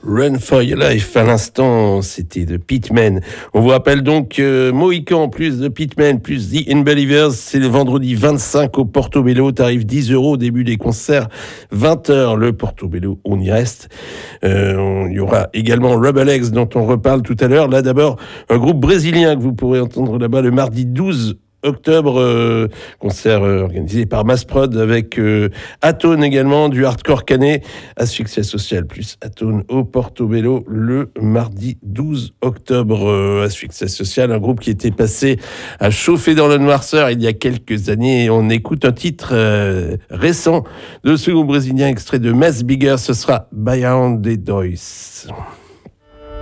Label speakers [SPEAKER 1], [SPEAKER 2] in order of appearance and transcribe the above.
[SPEAKER 1] Run for Your Life, à l'instant, c'était de Pitman. On vous rappelle donc Mohican plus de Pitman plus The Unbelievers, c'est le vendredi 25 au Portobello, tarif 10 € au début des concerts, 20h le Portobello, on y reste. Il y aura également Rebel X dont on reparle tout à l'heure. Là d'abord, un groupe brésilien que vous pourrez entendre là-bas le mardi 12 octobre, concert organisé par Massprod avec Atone également, du hardcore canet, Asphyxia Social plus Atone au Portobello le mardi 12 octobre. Asphyxia Social, un groupe qui était passé à chauffer dans la noirceur il y a quelques années. On écoute un titre récent de ce groupe brésilien, extrait de Mass Bigger, ce sera Beyond the Dois.